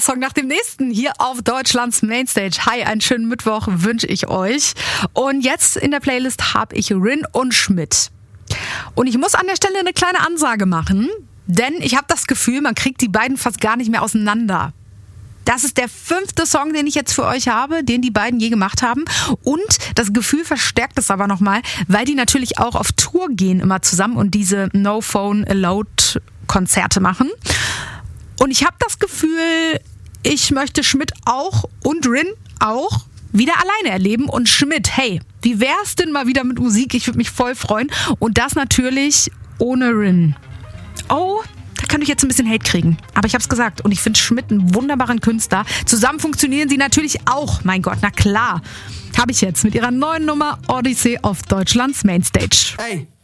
Song nach dem nächsten hier auf Deutschlands Mainstage. Hi, einen schönen Mittwoch wünsche ich euch. Und jetzt in der Playlist habe ich Rin und Schmidt. Und ich muss an der Stelle eine kleine Ansage machen, denn ich habe das Gefühl, man kriegt die beiden fast gar nicht mehr auseinander. Das ist der 5. Song, den ich jetzt für euch habe, den die beiden je gemacht haben. Und das Gefühl verstärkt es aber nochmal, weil die natürlich auch auf Tour gehen immer zusammen und diese No Phone Allowed Konzerte machen. Und ich habe das Gefühl, ich möchte Schmidt auch und Rin auch wieder alleine erleben. Und Schmidt, hey, wie wär's denn mal wieder mit Musik? Ich würde mich voll freuen. Und das natürlich ohne Rin. Oh, da kann ich jetzt ein bisschen Hate kriegen. Aber ich habe es gesagt. Und ich finde Schmidt einen wunderbaren Künstler. Zusammen funktionieren sie natürlich auch. Mein Gott, na klar. Habe ich jetzt mit ihrer neuen Nummer Odyssey auf Deutschlands Mainstage. Hey.